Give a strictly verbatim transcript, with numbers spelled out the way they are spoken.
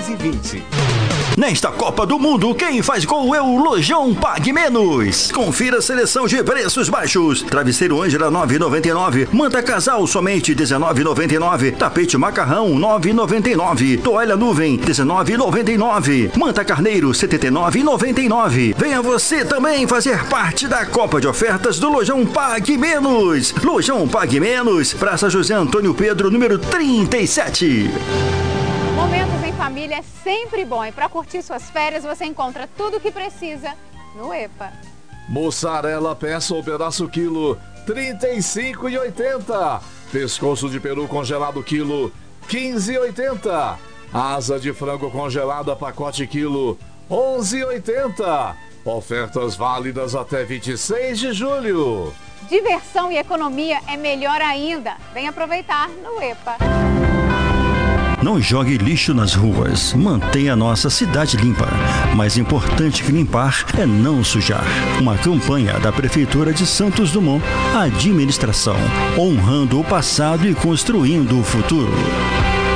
quinze vinte. Nesta Copa do Mundo, quem faz gol é o Lojão Pague Menos. Confira a seleção de preços baixos. Travesseiro Ângela nove reais e noventa e nove centavos. Manta Casal somente dezenove reais e noventa e nove centavos. Tapete Macarrão nove reais e noventa e nove centavos. Toalha Nuvem dezenove reais e noventa e nove centavos. Manta Carneiro setenta e nove reais e noventa e nove centavos. Venha você também fazer parte da Copa de Ofertas do Lojão Pague Menos. Lojão Pague Menos, Praça José Antônio Pedro, número trinta e sete. Momentos em família é sempre bom e para curtir suas férias você encontra tudo o que precisa no EPA. Mussarela peça ou pedaço quilo, trinta e cinco reais e oitenta centavos. Pescoço de peru congelado quilo, quinze reais e oitenta centavos. Asa de frango congelada pacote quilo, onze reais e oitenta centavos. Ofertas válidas até vinte e seis de julho. Diversão e economia é melhor ainda. Vem aproveitar no EPA. Não jogue lixo nas ruas. Mantenha a nossa cidade limpa. Mais importante que limpar é não sujar. Uma campanha da Prefeitura de Santos Dumont. Administração, honrando o passado e construindo o futuro.